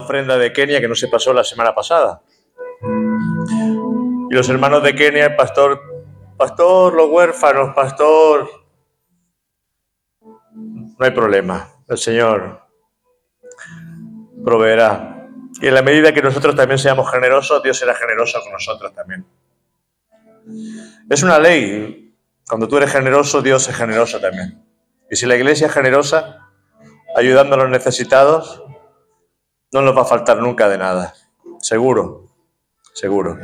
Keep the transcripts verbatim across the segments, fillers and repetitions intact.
ofrenda de Kenia que no se pasó la semana pasada. Y los hermanos de Kenia, el pastor, pastor, los huérfanos, pastor, no hay problema, el Señor proveerá. Y en la medida que nosotros también seamos generosos, Dios será generoso con nosotros también. Es una ley. Cuando tú eres generoso, Dios es generoso también. Y si la iglesia es generosa, ayudando a los necesitados, no nos va a faltar nunca de nada. Seguro, seguro.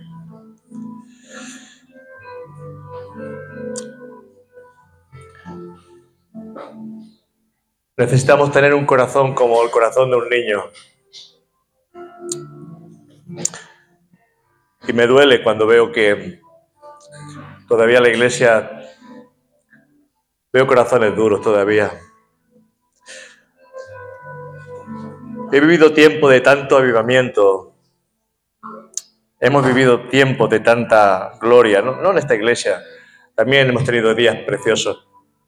Necesitamos tener un corazón como el corazón de un niño. Y me duele cuando veo que todavía la iglesia, veo corazones duros todavía. He vivido tiempo de tanto avivamiento. Hemos vivido tiempos de tanta gloria, ¿no? No en esta iglesia. También hemos tenido días preciosos.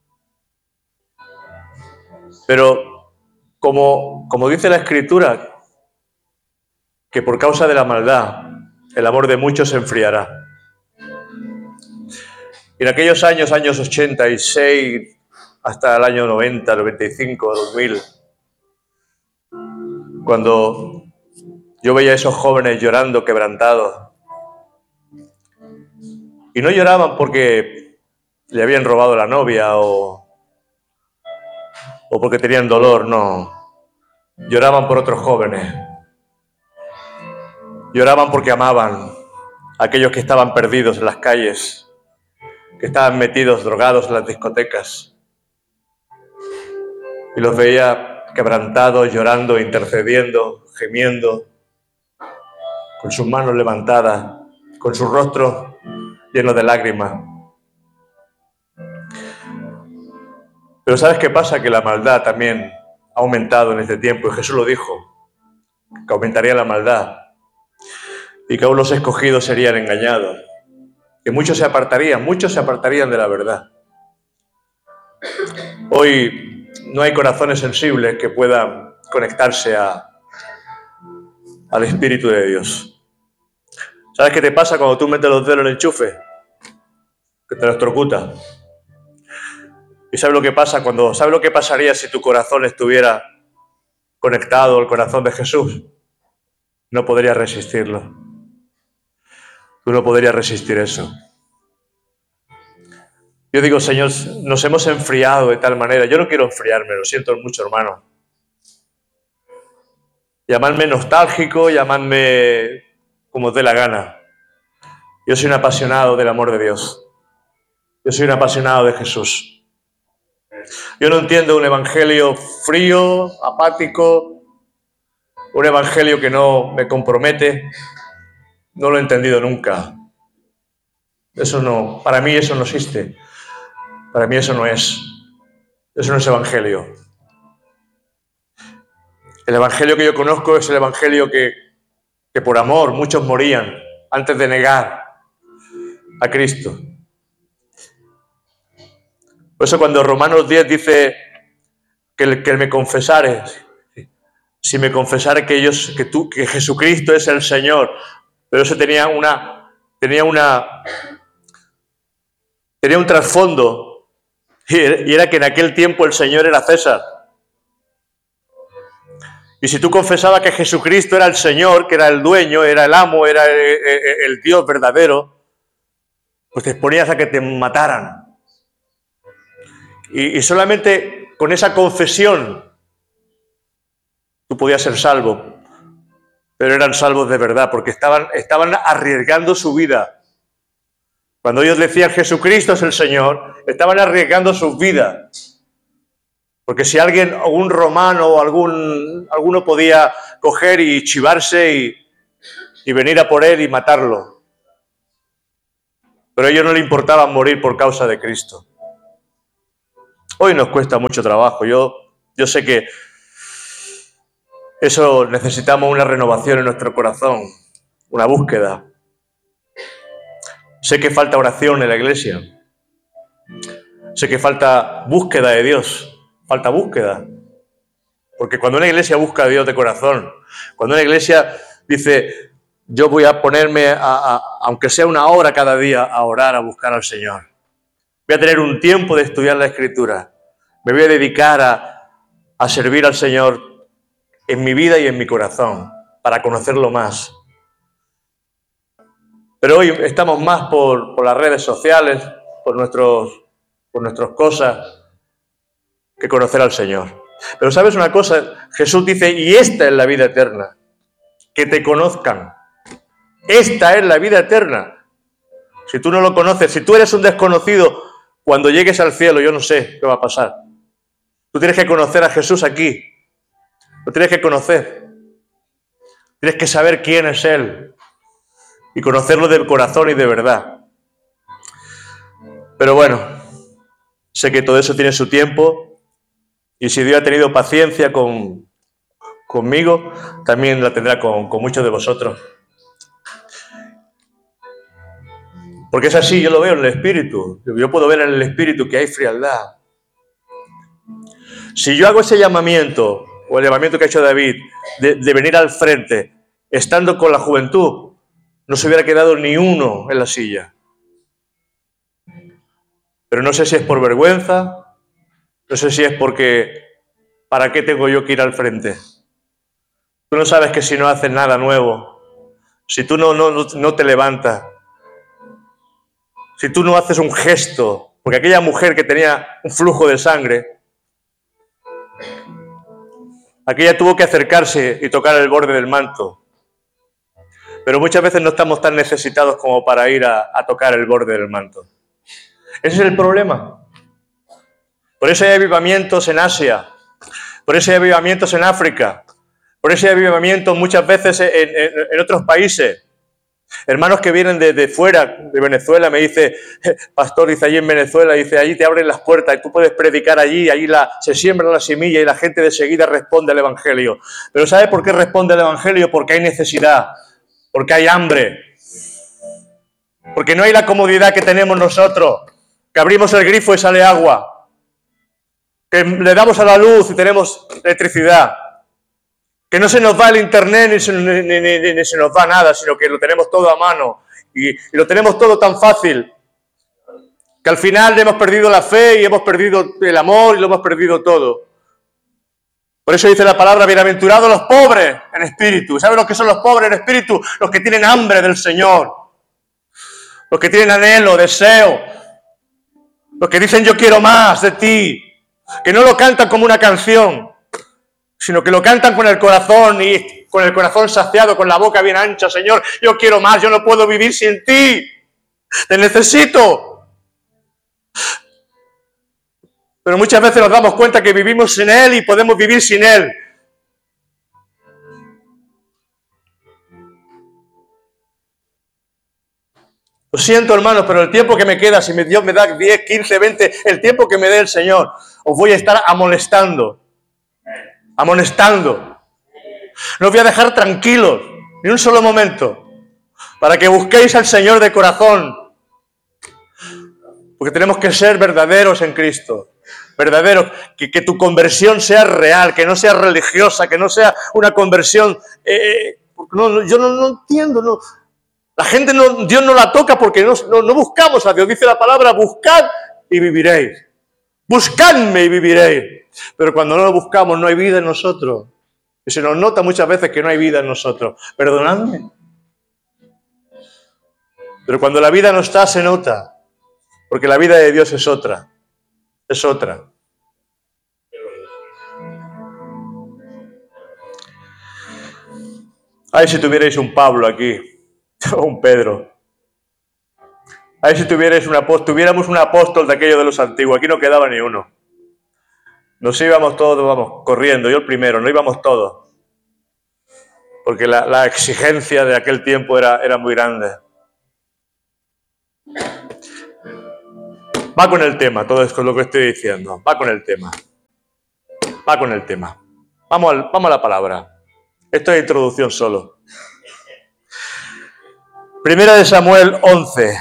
Pero como, como dice la Escritura, que por causa de la maldad, el amor de muchos se enfriará. Y en aquellos años, años ochenta y seis, hasta el año noventa, noventa y cinco, dos mil, cuando yo veía a esos jóvenes llorando, quebrantados, y no lloraban porque le habían robado la novia o, o porque tenían dolor, no. Lloraban por otros jóvenes. Lloraban porque amaban a aquellos que estaban perdidos en las calles, que estaban metidos, drogados en las discotecas. Y los veía quebrantados, llorando, intercediendo, gemiendo, con sus manos levantadas, con sus rostros llenos de lágrimas. Pero ¿sabes qué pasa? Que la maldad también ha aumentado en este tiempo, y Jesús lo dijo, que aumentaría la maldad, y que aún los escogidos serían engañados, que muchos se apartarían, muchos se apartarían de la verdad. Hoy no hay corazones sensibles que puedan conectarse a, al Espíritu de Dios. ¿Sabes qué te pasa cuando tú metes los dedos en el enchufe? Que te electrocuta. ¿Y sabes lo que pasa cuando, sabes lo que pasaría si tu corazón estuviera conectado al corazón de Jesús? No podrías resistirlo. Tú no podrías resistir eso. Yo digo, Señor, nos hemos enfriado de tal manera. Yo no quiero enfriarme, lo siento mucho, hermano. Llamadme nostálgico, llamadme como os dé la gana. Yo soy un apasionado del amor de Dios. Yo soy un apasionado de Jesús. Yo no entiendo un evangelio frío, apático, un evangelio que no me compromete. No lo he entendido nunca. Eso no, para mí eso no existe. Para mí eso no es. Eso no es evangelio. El evangelio que yo conozco es el evangelio que, que por amor muchos morían antes de negar a Cristo. Por eso cuando Romanos diez dice que el que me confesare, si me confesare que ellos, que tú, que Jesucristo es el Señor, pero eso tenía una, tenía una, tenía un trasfondo, y era que en aquel tiempo el Señor era César. Y si tú confesabas que Jesucristo era el Señor, que era el dueño, era el amo, era el, el, el Dios verdadero, pues te exponías a que te mataran. Y, y solamente con esa confesión tú podías ser salvo. Pero eran salvos de verdad, porque estaban, estaban arriesgando su vida. Cuando ellos decían Jesucristo es el Señor, estaban arriesgando sus vidas. Porque si alguien, un romano o algún, alguno podía coger y chivarse y, y venir a por él y matarlo. Pero a ellos no le importaba morir por causa de Cristo. Hoy nos cuesta mucho trabajo. Yo, yo sé que eso necesitamos una renovación en nuestro corazón, una búsqueda. Sé que falta oración en la iglesia. Sé que falta búsqueda de Dios. Falta búsqueda. Porque cuando una iglesia busca a Dios de corazón, cuando una iglesia dice, yo voy a ponerme, a, a, aunque sea una hora cada día, a orar, a buscar al Señor. Voy a tener un tiempo de estudiar la Escritura. Me voy a dedicar a, a servir al Señor en mi vida y en mi corazón, para conocerlo más. Pero hoy estamos más por, por las redes sociales, por, nuestros, por nuestras cosas, que conocer al Señor. Pero ¿sabes una cosa? Jesús dice, y esta es la vida eterna, que te conozcan. Esta es la vida eterna. Si tú no lo conoces, si tú eres un desconocido, cuando llegues al cielo, yo no sé qué va a pasar. Tú tienes que conocer a Jesús aquí. Lo tienes que conocer. Tienes que saber quién es Él. Y conocerlo de corazón y de verdad. Pero bueno, sé que todo eso tiene su tiempo. Y si Dios ha tenido paciencia con, conmigo, también la tendrá con, con muchos de vosotros. Porque es así, yo lo veo en el Espíritu. Yo puedo ver en el Espíritu que hay frialdad. Si yo hago ese llamamiento, o el llamamiento que ha hecho David, de, de venir al frente, estando con la juventud, no se hubiera quedado ni uno en la silla. Pero no sé si es por vergüenza, no sé si es porque, ¿para qué tengo yo que ir al frente? Tú no sabes que si no haces nada nuevo, si tú no, no, no te levantas, si tú no haces un gesto, porque aquella mujer que tenía un flujo de sangre, aquella tuvo que acercarse y tocar el borde del manto. Pero muchas veces no estamos tan necesitados como para ir a, a tocar el borde del manto. Ese es el problema. Por eso hay avivamientos en Asia, por eso hay avivamientos en África, por eso hay avivamientos muchas veces en, en, en otros países. Hermanos que vienen de, de fuera, de Venezuela, me dice, pastor, dice, allí en Venezuela, dice, allí te abren las puertas y tú puedes predicar allí, allí la, se siembra la semilla y la gente de seguida responde al Evangelio. Pero ¿sabe por qué responde al Evangelio? Porque hay necesidad, porque hay hambre, porque no hay la comodidad que tenemos nosotros, que abrimos el grifo y sale agua, que le damos a la luz y tenemos electricidad, que no se nos va el internet ni se, ni, ni, ni, ni se nos va nada, sino que lo tenemos todo a mano y, y lo tenemos todo tan fácil que al final hemos perdido la fe y hemos perdido el amor y lo hemos perdido todo. Por eso dice la palabra, bienaventurados los pobres en espíritu. ¿Saben lo que son los pobres en espíritu? Los que tienen hambre del Señor, los que tienen anhelo, deseo, los que dicen yo quiero más de ti, que no lo cantan como una canción, sino que lo cantan con el corazón y con el corazón saciado, con la boca bien ancha. Señor, yo quiero más, yo no puedo vivir sin ti, te necesito. Pero muchas veces nos damos cuenta que vivimos sin Él y podemos vivir sin Él. Lo siento, hermanos, pero el tiempo que me queda, si Dios me da diez, quince, veinte, el tiempo que me dé el Señor, os voy a estar amonestando. Amonestando. No os voy a dejar tranquilos, ni un solo momento, para que busquéis al Señor de corazón. Porque tenemos que ser verdaderos en Cristo. Verdaderos. Que, que tu conversión sea real, que no sea religiosa, que no sea una conversión... Eh, no, yo no, no entiendo, no... La gente, no, Dios no la toca porque no, no, no buscamos a Dios. Dice la palabra, buscad y viviréis. Buscadme y viviréis. Pero cuando no lo buscamos, no hay vida en nosotros. Y se nos nota muchas veces que no hay vida en nosotros. Perdonadme. Pero cuando la vida no está, se nota. Porque la vida de Dios es otra. Es otra. Ay, si tuvierais un Pablo aquí. O un Pedro. Ay, si tuvierais un apóstol, tuviéramos un apóstol de aquello de los antiguos. Aquí no quedaba ni uno. Nos íbamos todos, vamos, corriendo. Yo el primero, no íbamos todos. Porque la, la exigencia de aquel tiempo era, era muy grande. Va con el tema, todo esto es lo que estoy diciendo. Va con el tema. Va con el tema. Vamos, al, vamos a la palabra. Esto es introducción solo. Primera de Samuel once.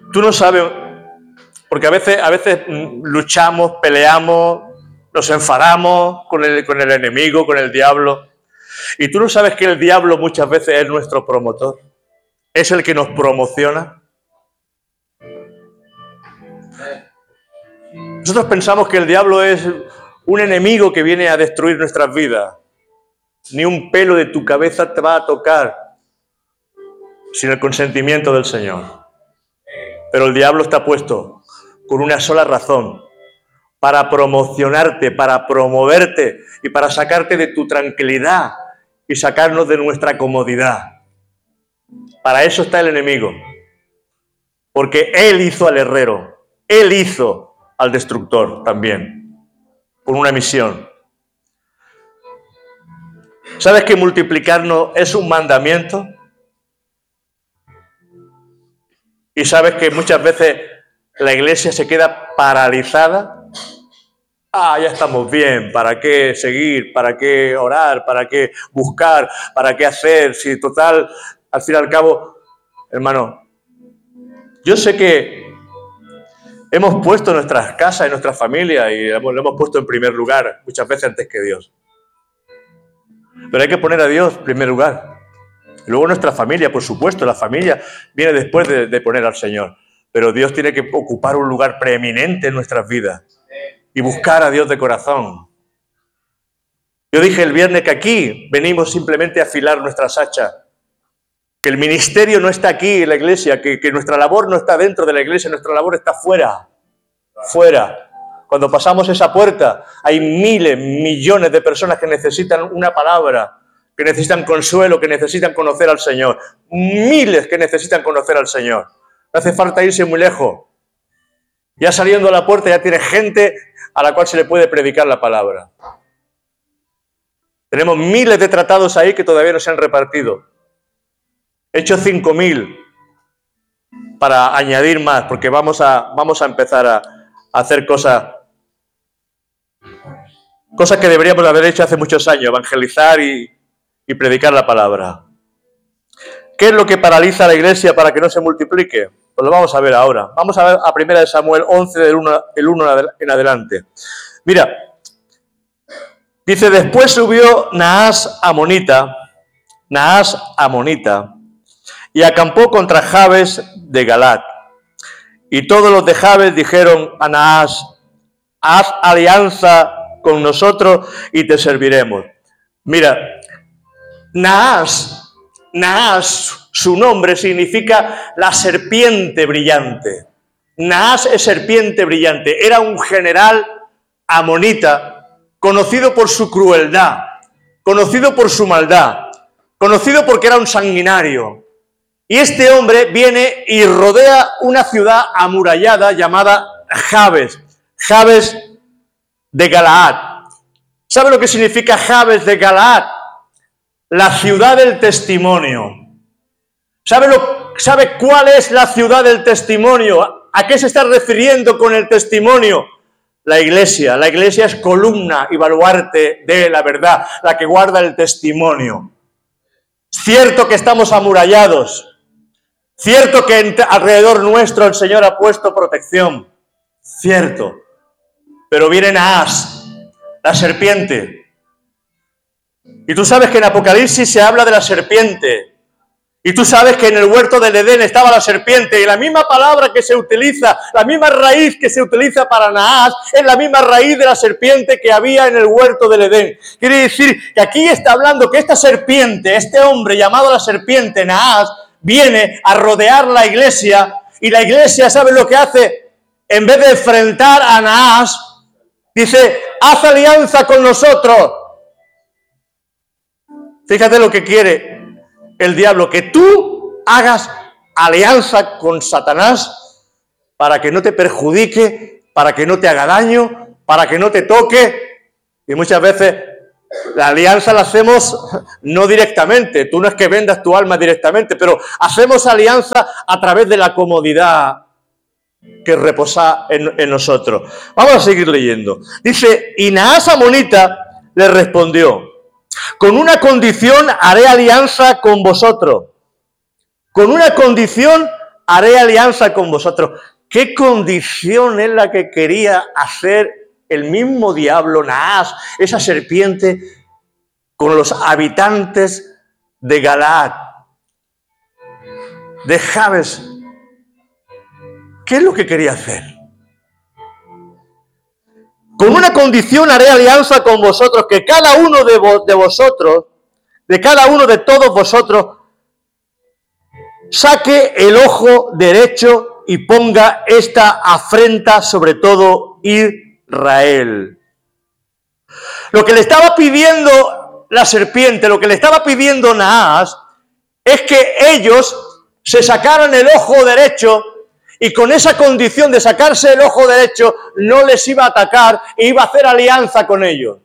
Tú no sabes, porque a veces, a veces luchamos, peleamos, nos enfadamos con el, con el enemigo, con el diablo. Y tú no sabes que el diablo muchas veces es nuestro promotor. Es el que nos promociona. Nosotros pensamos que el diablo es un enemigo que viene a destruir nuestras vidas. Ni un pelo de tu cabeza te va a tocar sin el consentimiento del Señor. Pero el diablo está puesto con una sola razón: para promocionarte, para promoverte y para sacarte de tu tranquilidad y sacarnos de nuestra comodidad. Para eso está el enemigo. Porque él hizo al herrero, él hizo al destructor también, con una misión. ¿Sabes que multiplicarnos es un mandamiento? Y sabes que muchas veces la iglesia se queda paralizada. Ah, ya estamos bien, ¿para qué seguir? ¿Para qué orar? ¿Para qué buscar? ¿Para qué hacer? Si total, al fin y al cabo, hermano, yo sé que hemos puesto nuestras casas y nuestra familia y lo hemos puesto en primer lugar muchas veces antes que Dios. Pero hay que poner a Dios en primer lugar. Y luego nuestra familia, por supuesto, la familia viene después de, de poner al Señor. Pero Dios tiene que ocupar un lugar preeminente en nuestras vidas y buscar a Dios de corazón. Yo dije el viernes que aquí venimos simplemente a afilar nuestras hachas. Que el ministerio no está aquí en la iglesia, que, que nuestra labor no está dentro de la iglesia, nuestra labor está fuera. Fuera. Cuando pasamos esa puerta, hay miles, millones de personas que necesitan una palabra, que necesitan consuelo, que necesitan conocer al Señor. Miles que necesitan conocer al Señor. No hace falta irse muy lejos. Ya saliendo a la puerta ya tiene gente a la cual se le puede predicar la palabra. Tenemos miles de tratados ahí que todavía no se han repartido. He hecho cinco mil para añadir más, porque vamos a, vamos a empezar a, a hacer cosas, cosas que deberíamos haber hecho hace muchos años, evangelizar y, y predicar la palabra. ¿Qué es lo que paraliza a la iglesia para que no se multiplique? Pues lo vamos a ver ahora. Vamos a ver a primera de Samuel once, del uno, el uno en adelante. Mira, dice, después subió Naas Amonita, Naas Amonita, y acampó contra Jabes de Galaad. Y todos los de Jabes dijeron a Naas, haz alianza con nosotros y te serviremos. Mira, Naas, Naas, su nombre significa la serpiente brillante. Naas es serpiente brillante. Era un general amonita, conocido por su crueldad, conocido por su maldad, conocido porque era un sanguinario. Y este hombre viene y rodea una ciudad amurallada llamada Jabes, Jabes de Galaad. ¿Sabe lo que significa Jabes de Galaad? La ciudad del testimonio. ¿Sabe, lo, ¿Sabe cuál es la ciudad del testimonio? ¿A qué se está refiriendo con el testimonio? La iglesia. La iglesia es columna y baluarte de la verdad, la que guarda el testimonio. Cierto que estamos amurallados. Cierto que alrededor nuestro el Señor ha puesto protección. Cierto. Pero viene Naas, la serpiente. Y tú sabes que en Apocalipsis se habla de la serpiente. Y tú sabes que en el huerto del Edén estaba la serpiente. Y la misma palabra que se utiliza, la misma raíz que se utiliza para Naas, es la misma raíz de la serpiente que había en el huerto del Edén. Quiere decir que aquí está hablando que esta serpiente, este hombre llamado la serpiente, Naas, viene a rodear la iglesia. Y la iglesia, ¿sabe lo que hace? En vez de enfrentar a Naas, dice, haz alianza con nosotros. Fíjate lo que quiere el diablo, que tú hagas alianza con Satanás para que no te perjudique, para que no te haga daño, para que no te toque. Y muchas veces la alianza la hacemos no directamente. Tú no es que vendas tu alma directamente, pero hacemos alianza a través de la comodidad que reposa en, en nosotros. Vamos a seguir leyendo. Dice, y Naas Amonita le respondió, con una condición haré alianza con vosotros. Con una condición haré alianza con vosotros. ¿Qué condición es la que quería hacer el mismo diablo, Naas, esa serpiente, con los habitantes de Galaad, de Jabes? ¿Qué es lo que quería hacer? Con una condición haré alianza con vosotros, que cada uno de, vo- de vosotros, de cada uno de todos vosotros, saque el ojo derecho y ponga esta afrenta sobre todo Israel. Lo que le estaba pidiendo la serpiente, lo que le estaba pidiendo Naas, es que ellos se sacaran el ojo derecho, y con esa condición de sacarse el ojo derecho no les iba a atacar e iba a hacer alianza con ellos.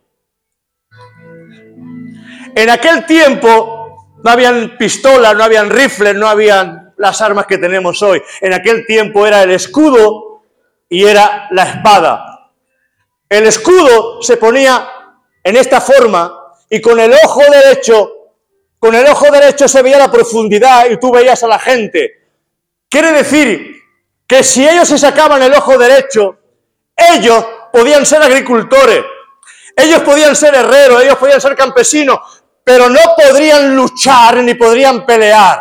En aquel tiempo no habían pistolas, no habían rifles, no habían las armas que tenemos hoy. En aquel tiempo era el escudo y era la espada. El escudo se ponía en esta forma y con el ojo derecho, con el ojo derecho se veía la profundidad y tú veías a la gente. Quiere decir que si ellos se sacaban el ojo derecho, ellos podían ser agricultores, ellos podían ser herreros, ellos podían ser campesinos, pero no podrían luchar ni podrían pelear.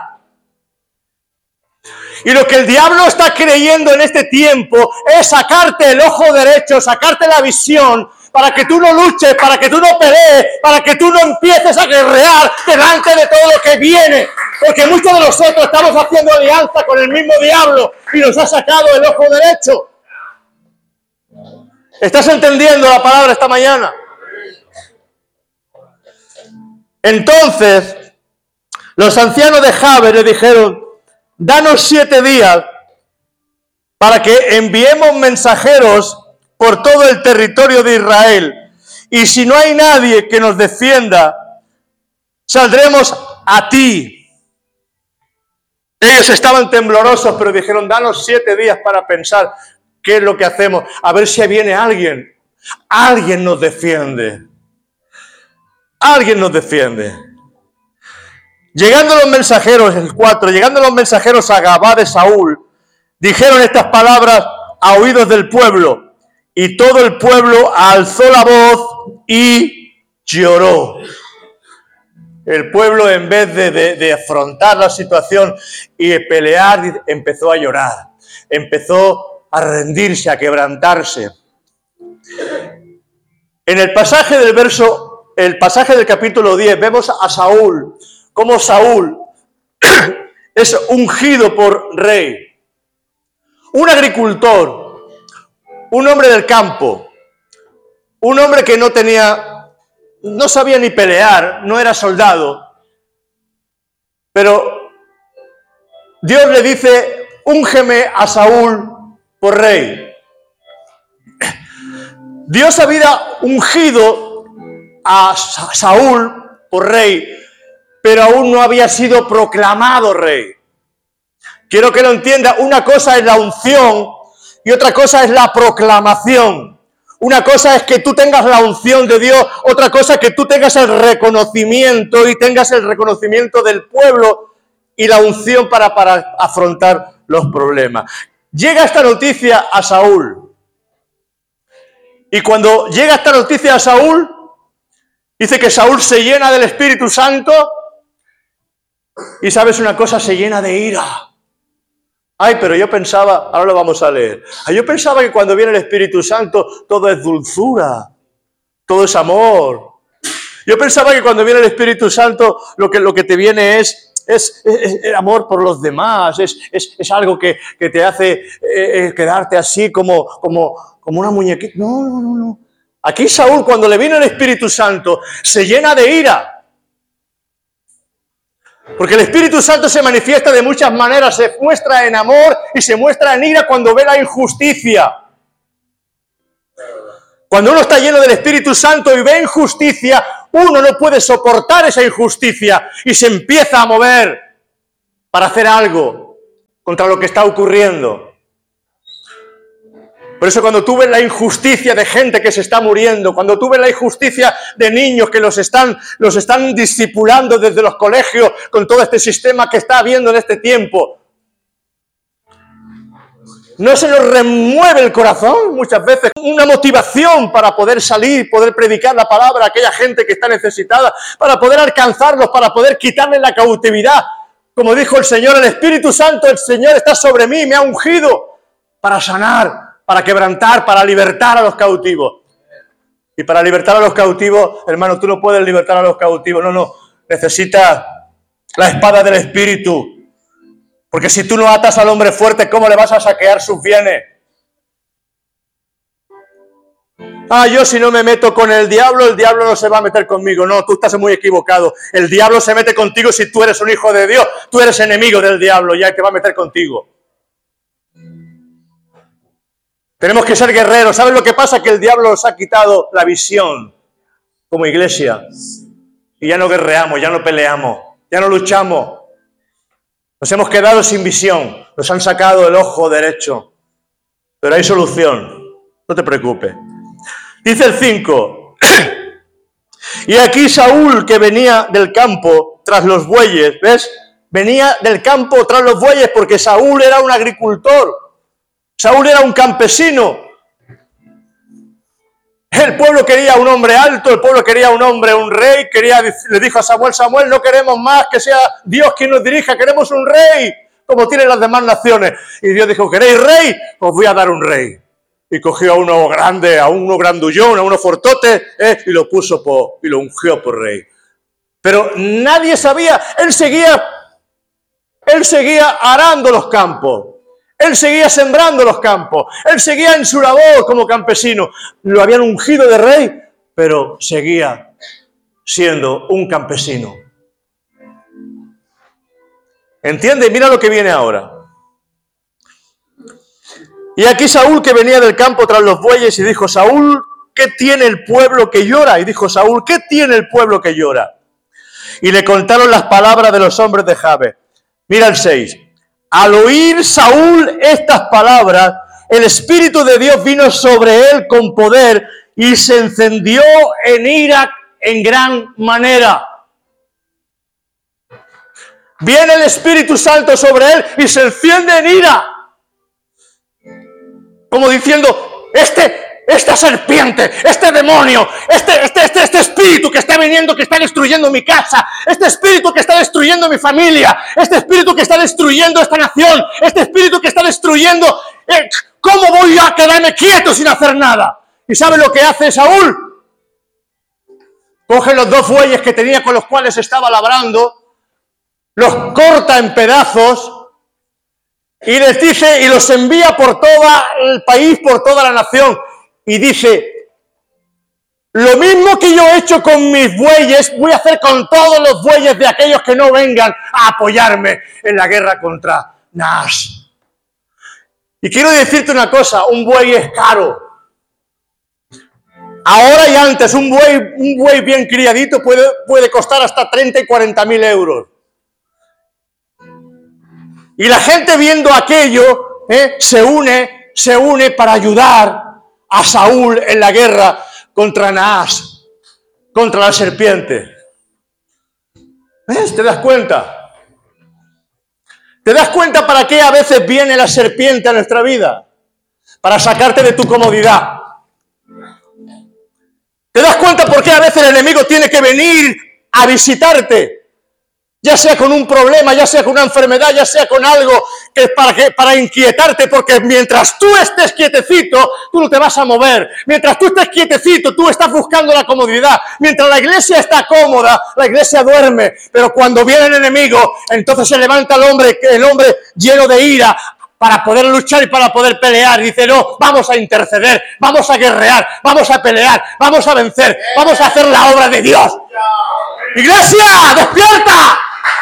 Y lo que el diablo está creyendo en este tiempo es sacarte el ojo derecho, sacarte la visión, para que tú no luches, para que tú no pelees, para que tú no empieces a guerrear delante de todo lo que viene. Porque muchos de nosotros estamos haciendo alianza con el mismo diablo y nos ha sacado el ojo derecho. ¿Estás entendiendo la palabra esta mañana? Entonces, los ancianos de Jabes le dijeron: danos siete días para que enviemos mensajeros por todo el territorio de Israel. Y si no hay nadie que nos defienda, saldremos a ti. Ellos estaban temblorosos, pero dijeron: danos siete días para pensar qué es lo que hacemos. A ver si viene alguien. Alguien nos defiende. Alguien nos defiende. Llegando los mensajeros, el cuatro, llegando los mensajeros a Gabá de Saúl, dijeron estas palabras a oídos del pueblo, y todo el pueblo alzó la voz y lloró. El pueblo, en vez de, de, de afrontar la situación y de pelear, empezó a llorar, empezó a rendirse, a quebrantarse. En el pasaje del verso, el pasaje del capítulo diez, vemos a Saúl, como Saúl es ungido por rey. Un agricultor, un hombre del campo, un hombre que no tenía, no sabía ni pelear, no era soldado, pero Dios le dice: úngeme a Saúl por rey. Dios había ungido a Saúl por rey, pero aún no había sido proclamado rey. Quiero que lo entienda, una cosa es la unción y otra cosa es la proclamación. Una cosa es que tú tengas la unción de Dios, otra cosa es que tú tengas el reconocimiento y tengas el reconocimiento del pueblo y la unción para, para afrontar los problemas. Llega esta noticia a Saúl. Y cuando llega esta noticia a Saúl, dice que Saúl se llena del Espíritu Santo y, ¿sabes una cosa? Se llena de ira. Ay, pero yo pensaba, ahora lo vamos a leer, yo pensaba que cuando viene el Espíritu Santo todo es dulzura, todo es amor. Yo pensaba que cuando viene el Espíritu Santo lo que, lo que te viene es, es, es, es amor por los demás, es, es, es algo que, que te hace eh, quedarte así como, como, como una muñequita. No, no, no, no. Aquí Saúl, cuando le viene el Espíritu Santo, se llena de ira. Porque el Espíritu Santo se manifiesta de muchas maneras, se muestra en amor y se muestra en ira cuando ve la injusticia. Cuando uno está lleno del Espíritu Santo y ve injusticia, uno no puede soportar esa injusticia y se empieza a mover para hacer algo contra lo que está ocurriendo. Por eso cuando tú ves la injusticia de gente que se está muriendo, cuando tú ves la injusticia de niños que los están, los están discipulando desde los colegios con todo este sistema que está habiendo en este tiempo, No se nos remueve el corazón muchas veces, una motivación para poder salir, poder predicar la palabra a aquella gente que está necesitada, para poder alcanzarlos, para poder quitarles la cautividad. Como dijo el Señor, el Espíritu Santo, el Señor está sobre mí, me ha ungido para sanar, para quebrantar, para libertar a los cautivos. Y para libertar a los cautivos, hermano, tú no puedes libertar a los cautivos, no, no, necesitas la espada del Espíritu. Porque si tú no atas al hombre fuerte, ¿cómo le vas a saquear sus bienes? Ah, yo si no me meto con el diablo, el diablo no se va a meter conmigo. No, tú estás muy equivocado. El diablo se mete contigo si tú eres un hijo de Dios. Tú eres enemigo del diablo y él te va a meter contigo. Tenemos que ser guerreros. ¿Sabes lo que pasa? Que el diablo nos ha quitado la visión como iglesia. Y ya no guerreamos, ya no peleamos, ya no luchamos. Nos hemos quedado sin visión, nos han sacado el ojo derecho, pero hay solución, no te preocupes. Dice el cinco, y aquí Saúl, que venía del campo tras los bueyes, ¿ves? Venía del campo tras los bueyes porque Saúl era un agricultor, Saúl era un campesino. El pueblo quería un hombre alto, el pueblo quería un hombre, un rey, quería, le dijo a Samuel, Samuel, no queremos más que sea Dios quien nos dirija, queremos un rey, como tienen las demás naciones. Y Dios dijo, ¿queréis rey? Os voy a dar un rey. Y cogió a uno grande, a uno grandullón, a uno fortote, ¿eh? y lo puso por, y lo ungió por rey. Pero nadie sabía, él seguía, él seguía arando los campos. Él seguía sembrando los campos, él seguía en su labor como campesino. Lo habían ungido de rey, pero seguía siendo un campesino. ¿Entiendes? Mira lo que viene ahora. Y aquí Saúl, que venía del campo tras los bueyes, y dijo, Saúl, ¿qué tiene el pueblo que llora? Y dijo Saúl, ¿qué tiene el pueblo que llora? Y le contaron las palabras de los hombres de Jabe. Mira el seis. Al oír Saúl estas palabras, el Espíritu de Dios vino sobre él con poder y se encendió en ira en gran manera. Viene el Espíritu Santo sobre él y se enciende en ira. Como diciendo, este... esta serpiente, este demonio, este, este, este, este espíritu que está viniendo, que está destruyendo mi casa, este espíritu que está destruyendo mi familia, este espíritu que está destruyendo esta nación, este espíritu que está destruyendo, eh, ¿cómo voy a quedarme quieto sin hacer nada? ¿Y sabe lo que hace Saúl? Coge los dos bueyes que tenía con los cuales estaba labrando, los corta en pedazos, y les dice, y los envía por todo el país, por toda la nación. Y dice, lo mismo que yo he hecho con mis bueyes, voy a hacer con todos los bueyes de aquellos que no vengan a apoyarme en la guerra contra Naas. Y quiero decirte una cosa, un buey es caro. Ahora y antes, un buey, un buey bien criadito puede, puede costar hasta treinta y cuarenta mil euros. Y la gente viendo aquello, ¿eh? se une, se une para ayudar a Saúl en la guerra contra Naas, contra la serpiente. ¿Ves? ¿Te das cuenta? ¿Te das cuenta para qué a veces viene la serpiente a nuestra vida? Para sacarte de tu comodidad. ¿Te das cuenta por qué a veces el enemigo tiene que venir a visitarte? Ya sea con un problema, ya sea con una enfermedad, ya sea con algo que para, que, para inquietarte, porque mientras tú estés quietecito, tú no te vas a mover. Mientras tú estés quietecito, tú estás buscando la comodidad. Mientras la iglesia está cómoda, la iglesia duerme. Pero cuando viene el enemigo, entonces se levanta el hombre, el hombre lleno de ira, para poder luchar y para poder pelear. Dice, no, vamos a interceder, vamos a guerrear, vamos a pelear, vamos a vencer, vamos a hacer la obra de Dios. ¡Iglesia, despierta!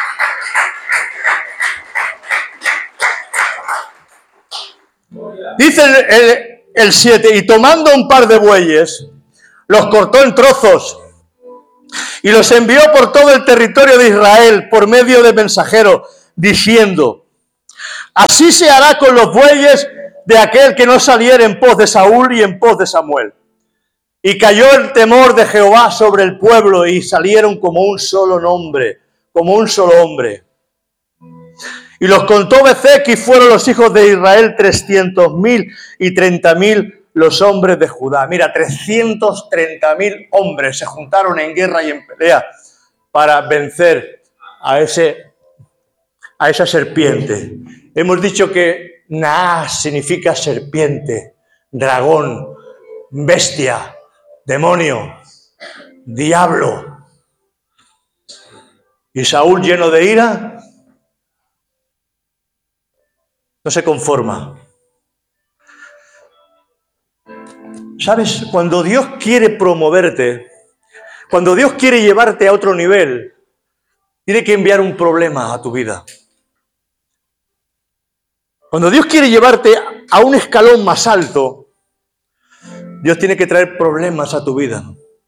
Dice el siete, y tomando un par de bueyes, los cortó en trozos y los envió por todo el territorio de Israel por medio de mensajeros, diciendo, así se hará con los bueyes de aquel que no saliera en pos de Saúl y en pos de Samuel. Y cayó el temor de Jehová sobre el pueblo y salieron como un solo hombre, como un solo hombre. Y los contó Bezec y fueron los hijos de Israel trescientos mil y treinta mil los hombres de Judá. Mira, trescientos treinta mil hombres se juntaron en guerra y en pelea para vencer a, ese, a esa serpiente. Hemos dicho que Naas significa serpiente, dragón, bestia, demonio, diablo. Y Saúl, lleno de ira, no se conforma. ¿Sabes? Cuando Dios quiere promoverte, cuando Dios quiere llevarte a otro nivel, tiene que enviar un problema a tu vida. Cuando Dios quiere llevarte a un escalón más alto, Dios tiene que traer problemas a tu vida.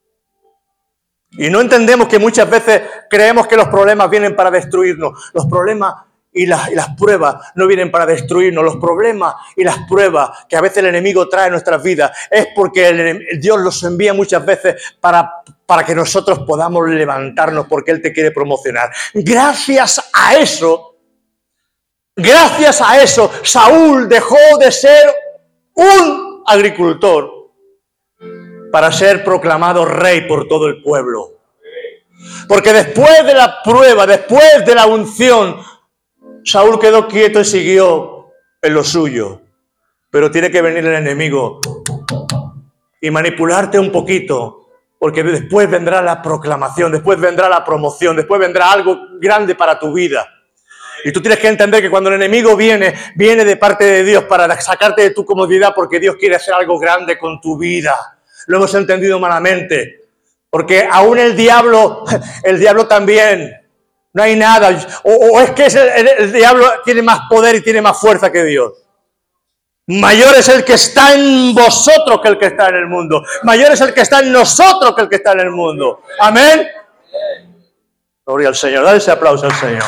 Y no entendemos que muchas veces creemos que los problemas vienen para destruirnos. Los problemas y las, y las pruebas no vienen para destruirnos. Los problemas y las pruebas que a veces el enemigo trae en nuestras vidas es porque el, Dios los envía muchas veces para, para que nosotros podamos levantarnos, porque Él te quiere promocionar. Gracias a eso, gracias a eso, Saúl dejó de ser un agricultor para ser proclamado rey por todo el pueblo. Porque después de la prueba, después de la unción, Saúl quedó quieto y siguió en lo suyo. Pero tiene que venir el enemigo y manipularte un poquito, porque después vendrá la proclamación, después vendrá la promoción, después vendrá algo grande para tu vida. Y tú tienes que entender que cuando el enemigo viene, viene de parte de Dios para sacarte de tu comodidad, porque Dios quiere hacer algo grande con tu vida. Lo hemos entendido malamente. Porque aún el diablo, el diablo también, no hay nada. O, o es que es el, el, el diablo tiene más poder y tiene más fuerza que Dios. Mayor es el que está en vosotros que el que está en el mundo. Mayor es el que está en nosotros que el que está en el mundo. Amén. Gloria al Señor. Dale ese aplauso al Señor.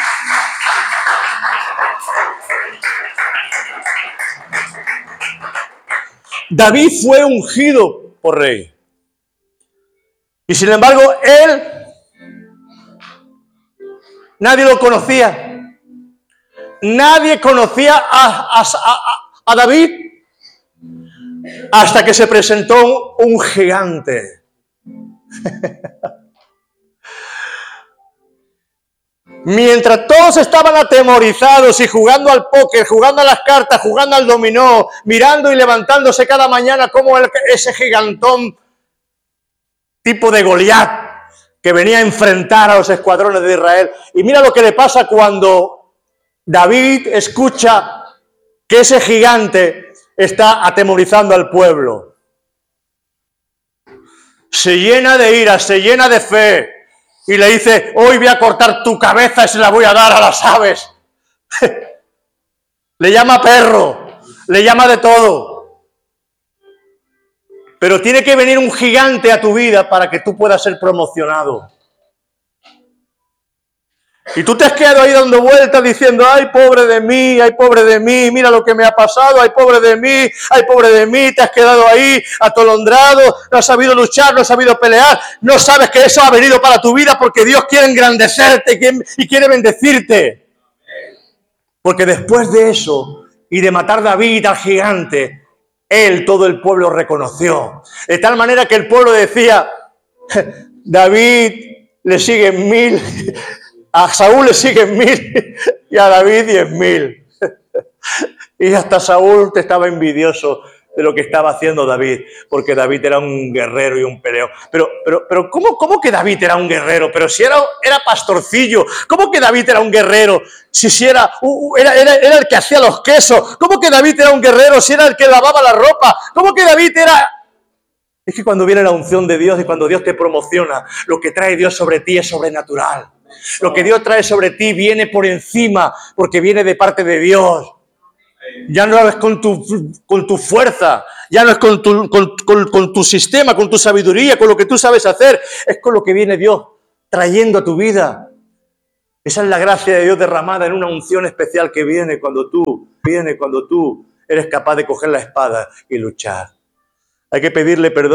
David fue ungido por rey. Y sin embargo, él, nadie lo conocía. Nadie conocía a, a, a, a David hasta que se presentó un gigante. Mientras todos estaban atemorizados y jugando al póker, jugando a las cartas, jugando al dominó, mirando y levantándose cada mañana como el, ese gigantón tipo de Goliat que venía a enfrentar a los escuadrones de Israel. Y mira lo que le pasa cuando David escucha que ese gigante está atemorizando al pueblo. Se llena de ira, se llena de fe. Y le dice, hoy voy a cortar tu cabeza y se la voy a dar a las aves. Le llama perro, le llama de todo. Pero tiene que venir un gigante a tu vida para que tú puedas ser promocionado. Y tú te has quedado ahí dando vueltas diciendo, ay, pobre de mí, ay, pobre de mí, mira lo que me ha pasado, ay, pobre de mí, ay, pobre de mí, te has quedado ahí atolondrado, no has sabido luchar, no has sabido pelear, no sabes que eso ha venido para tu vida porque Dios quiere engrandecerte y quiere bendecirte. Porque después de eso y de matar David al gigante, él, todo el pueblo reconoció. De tal manera que el pueblo decía, David le siguen mil, a Saúl le siguen mil y a David diez mil. Y hasta Saúl te estaba envidioso de lo que estaba haciendo David, porque David era un guerrero y un peleón. Pero, pero, pero ¿cómo, cómo que David era un guerrero? Pero si era, era pastorcillo, ¿cómo que David era un guerrero? Si, si era, uh, era, era, era el que hacía los quesos, ¿cómo que David era un guerrero? Si era el que lavaba la ropa, ¿cómo que David era...? Es que cuando viene la unción de Dios y cuando Dios te promociona, lo que trae Dios sobre ti es sobrenatural. Lo que Dios trae sobre ti viene por encima, porque viene de parte de Dios. Ya no es con tu, con tu fuerza, ya no es con tu, con, con, con tu sistema, con tu sabiduría, con lo que tú sabes hacer. Es con lo que viene Dios trayendo a tu vida. Esa es la gracia de Dios derramada en una unción especial que viene cuando tú, viene cuando tú eres capaz de coger la espada y luchar. Hay que pedirle perdón.